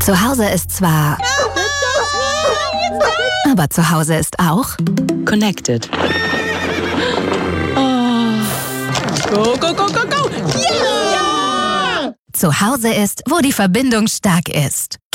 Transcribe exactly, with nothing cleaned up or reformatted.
Zu Hause ist zwar... Aber zu Hause ist auch... Connected. Oh. Go, go, go, go, go! Ja! Zu Hause ist, wo die Verbindung stark ist.